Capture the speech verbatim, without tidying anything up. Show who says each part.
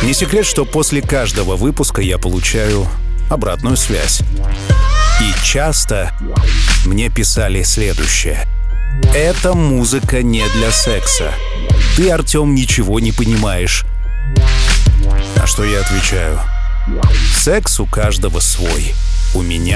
Speaker 1: Не секрет, что после каждого выпуска я получаю обратную связь. И часто мне писали следующее: «Эта музыка не для секса. Ты, Артем, ничего не понимаешь». На что я отвечаю: секс у каждого свой. У меня